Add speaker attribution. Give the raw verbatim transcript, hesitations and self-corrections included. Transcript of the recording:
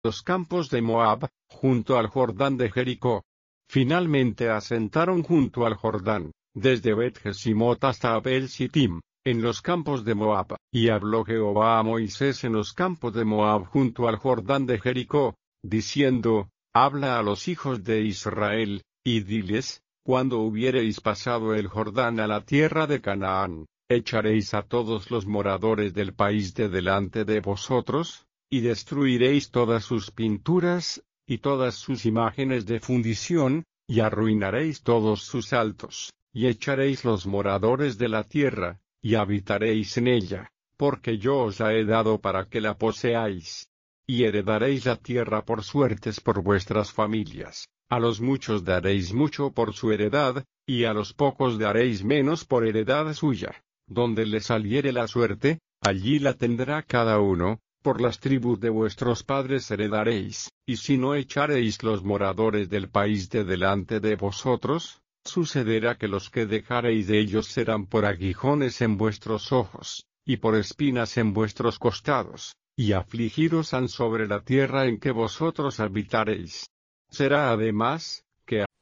Speaker 1: los campos de Moab, junto al Jordán de Jericó. Finalmente asentaron junto al Jordán, desde Bet-Jesimot hasta Abel-Sittim, en los campos de Moab, y habló Jehová a Moisés en los campos de Moab junto al Jordán de Jericó, diciendo, habla a los hijos de Israel, y diles, cuando hubiereis pasado el Jordán a la tierra de Canaán, echaréis a todos los moradores del país de delante de vosotros, y destruiréis todas sus pinturas, y todas sus imágenes de fundición, y arruinaréis todos sus altos, y echaréis los moradores de la tierra, y habitaréis en ella, porque yo os la he dado para que la poseáis. Y heredaréis la tierra por suertes por vuestras familias, a los muchos daréis mucho por su heredad, y a los pocos daréis menos por heredad suya. Donde le saliere la suerte, allí la tendrá cada uno, por las tribus de vuestros padres heredaréis, y si no echaréis los moradores del país de delante de vosotros, sucederá que los que dejaréis de ellos serán por aguijones en vuestros ojos, y por espinas en vuestros costados, y afligiros han sobre la tierra en que vosotros habitaréis. Será además, que